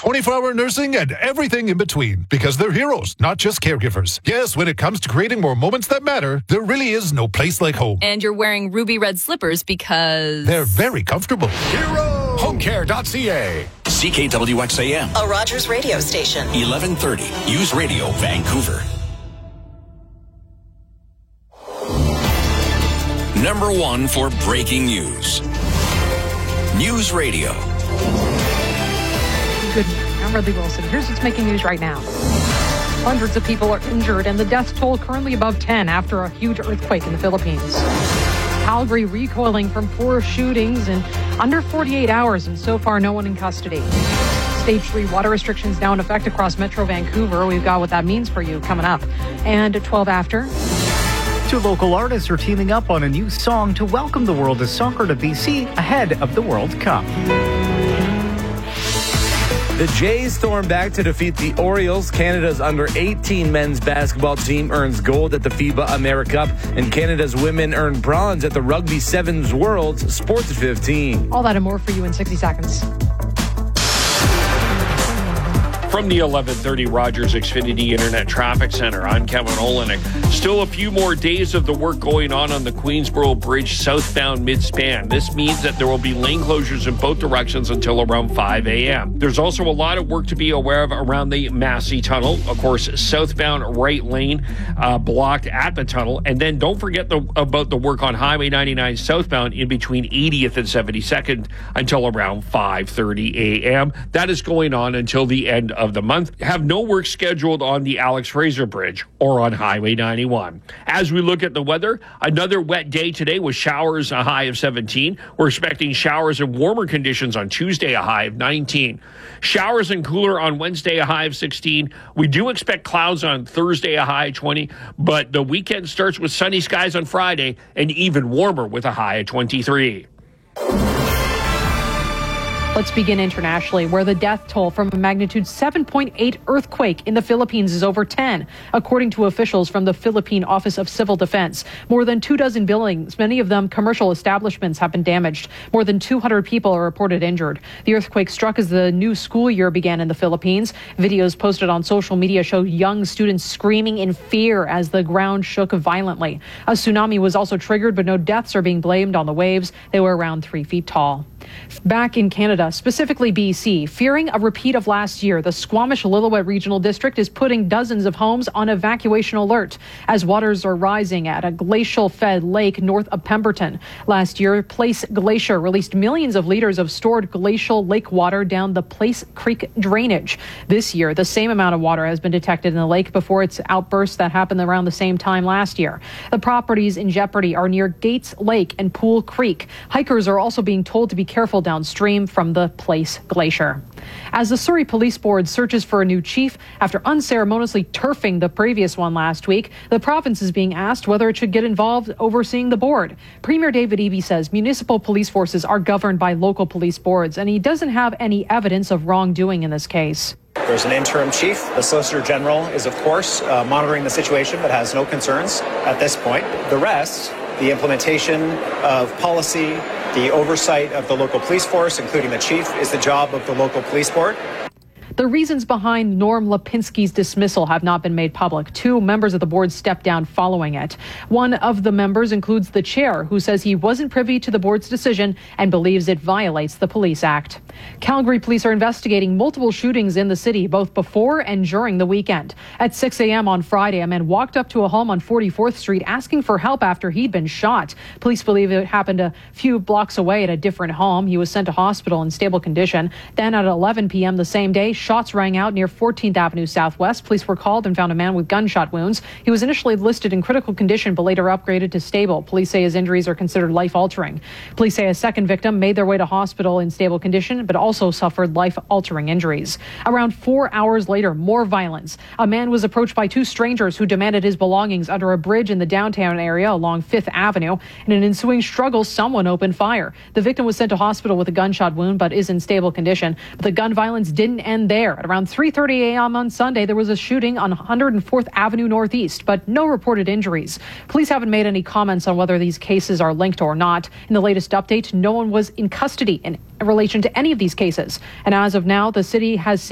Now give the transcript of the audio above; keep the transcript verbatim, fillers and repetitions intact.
twenty-four hour nursing, and everything in between. Because they're heroes, not just caregivers. Yes, when it comes to creating more moments that matter, there really is no place like home. And you're wearing ruby red slippers because... they're very comfortable. Hero! Homecare dot c a. C K W X A M. A Rogers radio station. eleven thirty. News Radio, Vancouver. Number one for breaking news. News Radio. Good morning. I'm Ridley Wilson. Here's what's making news right now. Hundreds of people are injured and the death toll currently above ten after a huge earthquake in the Philippines. Calgary recoiling from four shootings in under forty-eight hours, and so far no one in custody. Stage three water restrictions now in effect across Metro Vancouver. We've got what that means for you coming up. And at twelve after... Two local artists are teaming up on a new song to welcome the world of soccer to B C ahead of the World Cup. The Jays storm back to defeat the Orioles. Canada's under eighteen men's basketball team earns gold at the FIBA AmeriCup, and Canada's women earn bronze at the Rugby Sevens Worlds Sports at fifteen. All that and more for you in sixty seconds. From the eleven thirty Rogers Xfinity Internet Traffic Center, I'm Kevin Olenek. Still a few more days of the work going on on the Queensboro Bridge southbound mid-span. This means that there will be lane closures in both directions until around five a.m. There's also a lot of work to be aware of around the Massey Tunnel. Of course, southbound right lane uh, blocked at the tunnel. And then don't forget the, about the work on Highway ninety-nine southbound in between eightieth and seventy-second until around five thirty a.m. That is going on until the end of of the month. Have no work scheduled on the Alex Fraser Bridge or on Highway ninety-one. As we look at the weather, another wet day today with showers, a high of seventeen. We're expecting showers and warmer conditions on Tuesday, a high of nineteen. Showers and cooler on Wednesday, a high of sixteen. We do expect clouds on Thursday, a high of twenty, but the weekend starts with sunny skies on Friday and even warmer with a high of twenty-three. Let's begin internationally, where the death toll from a magnitude seven point eight earthquake in the Philippines is over ten, according to officials from the Philippine Office of Civil Defense. More than two dozen buildings, many of them commercial establishments, have been damaged. More than two hundred people are reported injured. The earthquake struck as the new school year began in the Philippines. Videos posted on social media show young students screaming in fear as the ground shook violently. A tsunami was also triggered, but no deaths are being blamed on the waves. They were around three feet tall. Back in Canada, specifically B C, fearing a repeat of last year, the Squamish-Lillooet Regional District is putting dozens of homes on evacuation alert as waters are rising at a glacial-fed lake north of Pemberton. Last year, Place Glacier released millions of liters of stored glacial lake water down the Place Creek drainage. This year, the same amount of water has been detected in the lake before its outburst that happened around the same time last year. The properties in jeopardy are near Gates Lake and Pool Creek. Hikers are also being told to be careful downstream from the Place Glacier. As the Surrey Police Board searches for a new chief after unceremoniously turfing the previous one last week, the province is being asked whether it should get involved overseeing the board. Premier David Eby says municipal police forces are governed by local police boards, and he doesn't have any evidence of wrongdoing in this case. There's an interim chief. The Solicitor General is, of course, uh, monitoring the situation but has no concerns at this point. The rest, the implementation of policy, the oversight of the local police force, including the chief, is the job of the local police board. The reasons behind Norm Lipinski's dismissal have not been made public. Two members of the board stepped down following it. One of the members includes the chair, who says he wasn't privy to the board's decision and believes it violates the Police Act. Calgary police are investigating multiple shootings in the city, both before and during the weekend. At six a.m. on Friday, a man walked up to a home on forty-fourth Street asking for help after he'd been shot. Police believe it happened a few blocks away at a different home. He was sent to hospital in stable condition. Then at eleven p.m. the same day, shots rang out near fourteenth Avenue Southwest. Police were called and found a man with gunshot wounds. He was initially listed in critical condition, but later upgraded to stable. Police say his injuries are considered life-altering. Police say a second victim made their way to hospital in stable condition, but also suffered life-altering injuries. Around four hours later, more violence. A man was approached by two strangers who demanded his belongings under a bridge in the downtown area along fifth Avenue. In an ensuing struggle, someone opened fire. The victim was sent to hospital with a gunshot wound, but is in stable condition. But the gun violence didn't end there. At around three thirty a.m. on Sunday, there was a shooting on one hundred fourth Avenue Northeast, but no reported injuries. Police haven't made any comments on whether these cases are linked or not. In the latest update, no one was in custody in relation to any of these cases. And as of now, the city has